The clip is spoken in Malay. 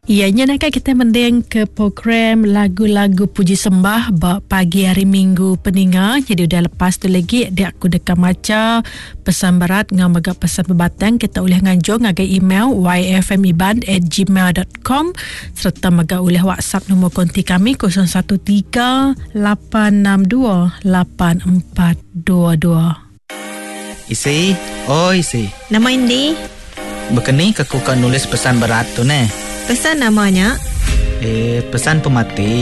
Ianya nak kita mendeng ke program lagu-lagu puji sembah pagi hari Minggu peninga. Jadi udah lepas tu lagi dia aku dekat maca pesan berat dengan baga pesan berbatang. Kita boleh nganjur ngagai email yfmiban@gmail.com serta maga boleh WhatsApp nombor konti kami 0138628422. Isi, Isi. Nama Indi? Bekeni aku kan nulis pesan berat tu ne. Pesan namanya? Pesan pemati.